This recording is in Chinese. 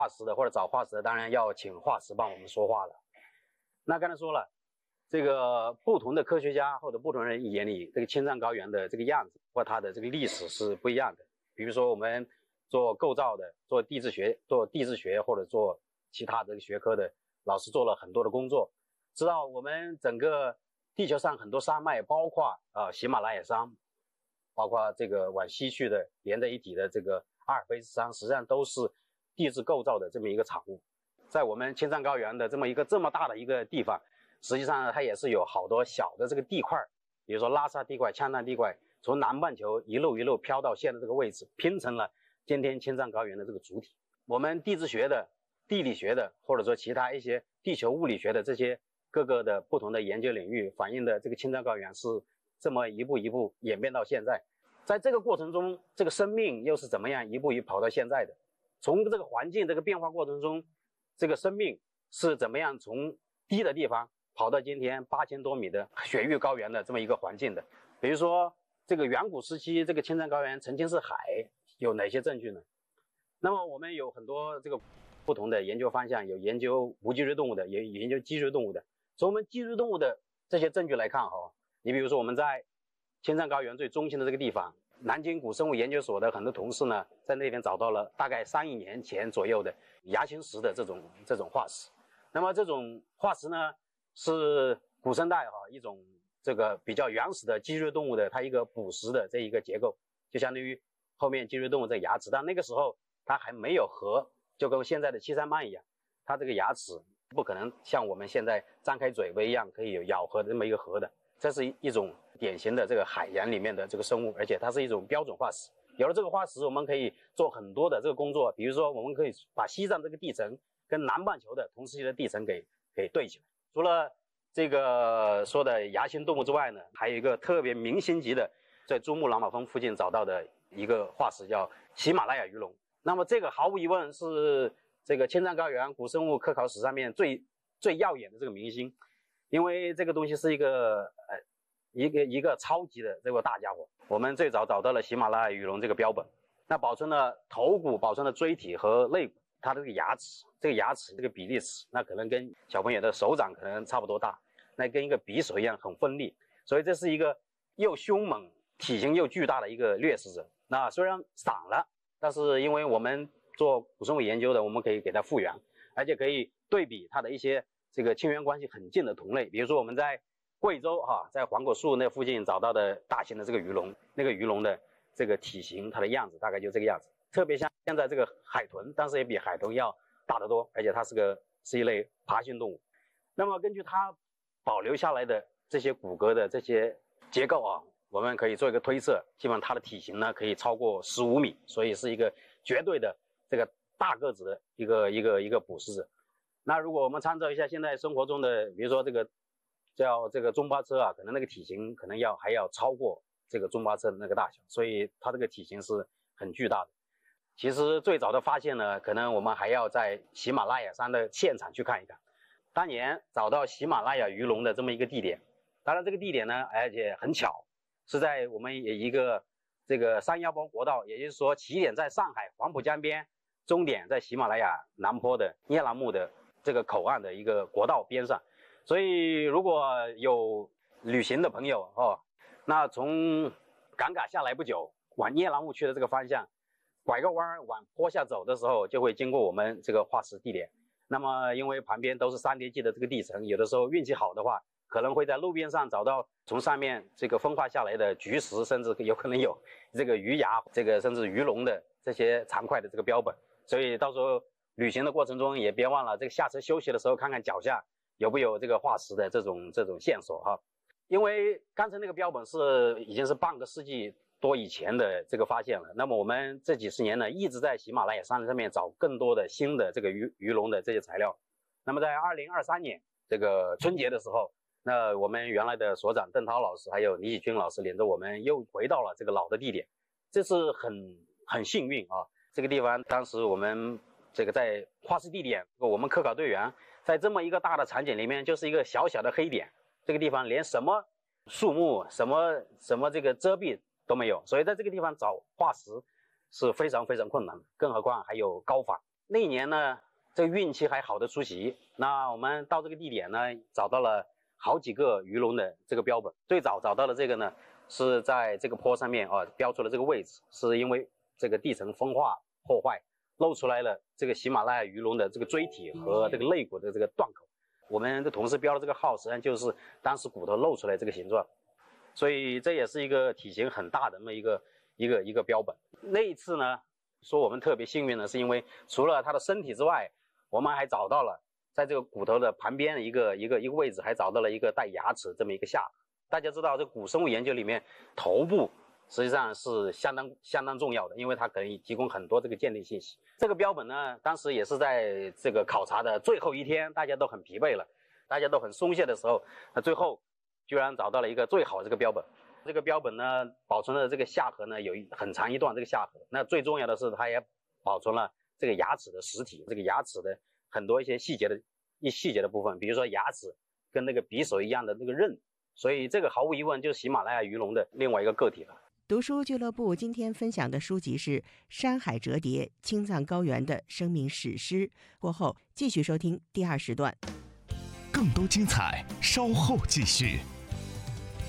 化石的或者找化石的，当然要请化石帮我们说话了。那刚才说了，这个不同的科学家或者不同人眼里，这个青藏高原的这个样子或它的这个历史是不一样的。比如说我们做构造的、做地质学或者做其他这个学科的老师做了很多的工作，知道我们整个地球上很多山脉，包括喜马拉雅山，包括这个往西去的连在一起的这个阿尔卑斯山，实际上都是地质构造的这么一个产物。在我们青藏高原的这么大的一个地方，实际上它也是有好多小的这个地块，比如说拉萨地块、羌藏地块，从南半球一路飘到现在这个位置，拼成了今天青藏高原的这个主体。我们地质学的、地理学的，或者说其他一些地球物理学的这些各个的不同的研究领域，反映的这个青藏高原是这么一步一步演变到现在。在这个过程中，这个生命又是怎么样一步一步跑到现在的？从这个环境这个变化过程中，这个生命是怎么样从低的地方跑到今天8000多米的雪域高原的这么一个环境的？比如说这个远古时期这个青藏高原曾经是海，有哪些证据呢？那么我们有很多这个不同的研究方向，有研究无脊椎动物的，也研究脊椎动物的。从我们脊椎动物的这些证据来看你比如说我们在青藏高原最中心的这个地方，南京古生物研究所的很多同事呢，在那边找到了大概3亿年前左右的牙青石的这种化石。那么这种化石呢，是古生代一种这个比较原始的脊椎动物的它一个捕食的这一个结构，就相当于后面脊椎动物这个牙齿，但那个时候它还没有颌，就跟现在的七三慢一样，它这个牙齿不可能像我们现在张开嘴巴一样可以有咬合的这么一个颌的。这是一种典型的这个海洋里面的这个生物，而且它是一种标准化石。有了这个化石，我们可以做很多的这个工作，比如说我们可以把西藏这个地层跟南半球的同时期的地层给对起来。除了这个说的牙青动物之外呢，还有一个特别明星级的，在珠穆朗玛峰附近找到的一个化石，叫喜马拉雅鱼龙。那么这个毫无疑问是这个青藏高原古生物科考史上面最耀眼的这个明星。因为这个东西是一个超级的这个大家伙。我们最早找到了喜马拉雅鱼龙这个标本，那保存了头骨、保存了椎体和肋骨，它的这个牙齿这个比例尺，那可能跟小朋友的手掌可能差不多大，那跟一个匕首一样很锋利，所以这是一个又凶猛、体型又巨大的一个掠食者。那虽然散了，但是因为我们做古生物研究的，我们可以给它复原，而且可以对比它的一些这个亲缘关系很近的同类，比如说我们在贵州在黄果树那附近找到的大型的这个鱼龙，那个鱼龙的这个体型，它的样子大概就这个样子，特别像现在这个海豚，但是也比海豚要大得多，而且它是一类爬行动物。那么根据它保留下来的这些骨骼的这些结构我们可以做一个推测，基本上它的体型呢可以超过15米，所以是一个绝对的这个大个子的一个捕食者。那如果我们参照一下现在生活中的，比如说这个叫这个中巴车可能那个体型可能还要超过这个中巴车的那个大小，所以它这个体型是很巨大的。其实最早的发现呢，可能我们还要在喜马拉雅山的现场去看一看。当年找到喜马拉雅鱼龙的这么一个地点，当然这个地点呢，而且很巧，是在我们一个这个318国道，也就是说起点在上海黄浦江边，终点在喜马拉雅南坡的聂兰木的这个口岸的一个国道边上。所以如果有旅行的朋友那从赶嘎下来不久往聂兰木去的这个方向，拐个弯往坡下走的时候，就会经过我们这个化石地点。那么因为旁边都是3叠纪的这个地层，有的时候运气好的话，可能会在路边上找到从上面这个风化下来的菊石，甚至有可能有这个鱼牙，这个甚至鱼龙的这些残块的这个标本。所以到时候旅行的过程中也别忘了这个下车休息的时候看看脚下有没有这个化石的这种线索因为刚才那个标本已经是半个世纪多以前的这个发现了，那么我们这几十年呢一直在喜马拉雅山上面找更多的新的这个鱼龙的这些材料。那么在2023年这个春节的时候，那我们原来的所长邓涛老师还有李启军老师领着我们又回到了这个老的地点，这是很幸运这个地方当时我们这个在化石地点，我们科考队员在这么一个大的场景里面就是一个小小的黑点，这个地方连什么树木什么这个遮蔽都没有，所以在这个地方找化石是非常非常困难的，更何况还有高反。 那一年呢，这个运气还好的出奇。那我们到这个地点呢，找到了好几个鱼龙的这个标本。最早找到的这个呢，是在这个坡上面啊，标出了这个位置，是因为这个地层风化破坏，露出来了这个喜马拉雅鱼龙的这个椎体和这个肋骨的这个断口。我们的同事标的这个号，实际上就是当时骨头露出来这个形状，所以这也是一个体型很大的那么一个标本。那一次呢，说我们特别幸运的是，因为除了它的身体之外，我们还找到了在这个骨头的旁边的一个位置，还找到了一个带牙齿这么一个下颌。大家知道，这古生物研究里面，头部实际上是相当重要的，因为它可以提供很多这个鉴定信息。这个标本呢，当时也是在这个考察的最后一天，大家都很疲惫了，大家都很松懈的时候，那最后居然找到了一个最好的这个标本。这个标本呢，保存了这个下颌呢有很长一段这个下颌。那最重要的是，它也保存了这个牙齿的实体，这个牙齿的很多一些细节的部分，比如说牙齿跟那个匕首一样的那个刃。所以这个毫无疑问就是喜马拉雅鱼龙的另外一个个体了。 读书俱乐部今天分享的书籍是《山海折叠：青藏高原的生命史诗》。过后继续收听第2时段， 更多精彩稍后继续。